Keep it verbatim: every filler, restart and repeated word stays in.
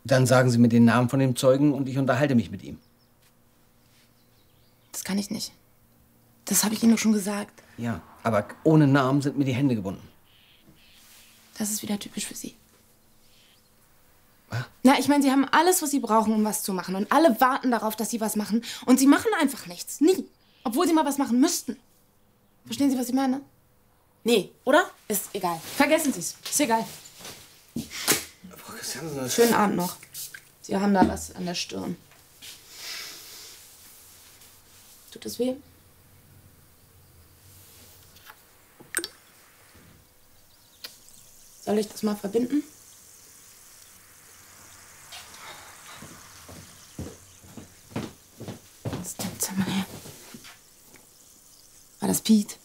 Dann sagen Sie mir den Namen von dem Zeugen und ich unterhalte mich mit ihm. Das kann ich nicht. Das habe ich Ihnen doch schon gesagt. Ja, aber ohne Namen sind mir die Hände gebunden. Das ist wieder typisch für Sie. Was? Na, ich meine, Sie haben alles, was Sie brauchen, um was zu machen. Und alle warten darauf, dass Sie was machen. Und Sie machen einfach nichts. Nie. Obwohl Sie mal was machen müssten. Verstehen Sie, was ich meine? Nee, oder? Ist egal. Vergessen Sie es. Ist egal. Frau Christiansen, Schönen Abend noch. Sie haben da was an der Stirn. Tut das weh? Soll ich das mal verbinden? Was ist denn Zimmer her? War das Piet?